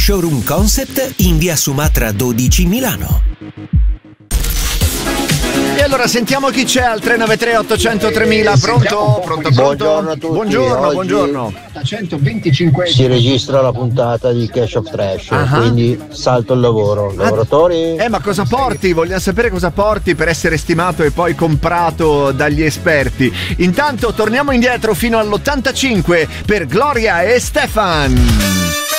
Showroom Concept in via Sumatra 12 Milano. E allora sentiamo chi c'è al 393 800 3000. Pronto? Buongiorno a tutti. Buongiorno. 125. Si registra la puntata di Cash of Trash, quindi salto il lavoro. Lavoratori? Ma cosa porti? Vogliamo sapere cosa porti per essere stimato e poi comprato dagli esperti. Intanto torniamo indietro fino all'85 per Gloria e Stefan.